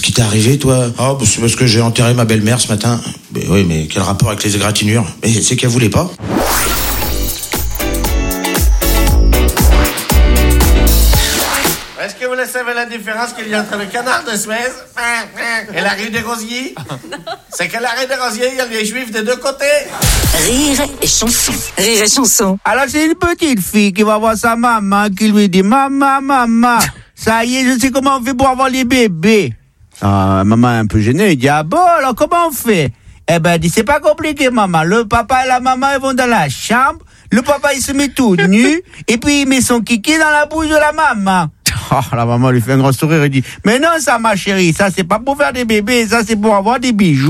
Qu'est-ce qui t'est arrivé, toi? Oh, bah, c'est parce que j'ai enterré ma belle-mère ce matin. Mais oui, mais quel rapport avec les égratignures? Mais c'est qu'elle voulait pas. Est-ce que vous savez la différence qu'il y a entre le canard de Suez et la rue des Rosiers? C'est que la rue des Rosiers, il y a les Juifs des deux côtés. Rire et chanson. Rire et chanson. Alors c'est une petite fille qui va voir sa maman qui lui dit « Maman, ça y est, je sais comment on fait pour avoir les bébés. » Maman est un peu gênée, elle dit « Ah bon, alors comment on fait ?» Eh ben, elle dit « C'est pas compliqué, maman. Le papa et la maman, ils vont dans la chambre. Le papa, il se met tout nu. Et puis, il met son kiki dans la bouche de la maman. » La maman lui fait un grand sourire et dit « Mais non, ça, ma chérie, ça, c'est pas pour faire des bébés. Ça, c'est pour avoir des bijoux. »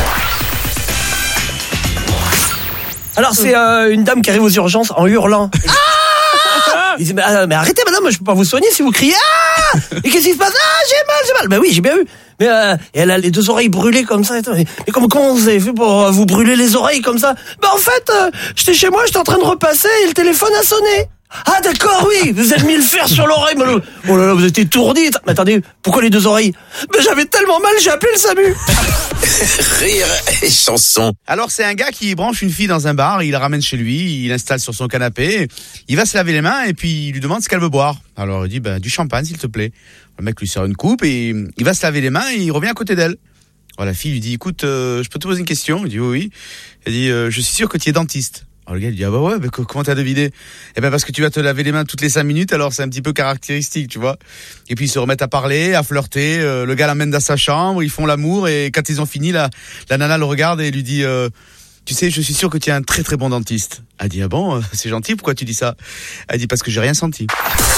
Alors, c'est une dame qui arrive aux urgences en hurlant. Il dit, mais arrêtez, madame, je peux pas vous soigner si vous criez. Ah! Et qu'est-ce qui se passe? Ah, j'ai mal. Ben oui, j'ai bien vu. Mais et elle a les deux oreilles brûlées comme ça. Mais comment vous avez fait pour vous brûler les oreilles comme ça? Ben en fait, j'étais chez moi, j'étais en train de repasser et le téléphone a sonné. Ah d'accord, oui, vous avez mis le fer sur l'oreille. Oh là là, vous êtes étourdi. Mais attendez, pourquoi les deux oreilles? Ben j'avais tellement mal, j'ai appelé le SAMU. Rire et chanson. Alors c'est un gars qui branche une fille dans un bar, il la ramène chez lui, il l'installe sur son canapé, il va se laver les mains et puis il lui demande ce qu'elle veut boire. Alors il dit du champagne s'il te plaît. Le mec lui sert une coupe et il va se laver les mains et il revient à côté d'elle. Alors la fille lui dit écoute, je peux te poser une question? Il dit oui. Elle dit je suis sûr que tu es dentiste. Alors le gars il dit ah bah ouais, mais comment t'as deviné? Eh ben parce que tu vas te laver les mains toutes les 5 minutes, alors c'est un petit peu caractéristique, tu vois. Et puis ils se remettent à parler, à flirter, le gars l'emmène dans sa chambre, ils font l'amour et quand ils ont fini, la nana le regarde et lui dit tu sais, je suis sûr que tu es un très très bon dentiste. Elle dit ah bon, c'est gentil, pourquoi tu dis ça? Elle dit parce que j'ai rien senti.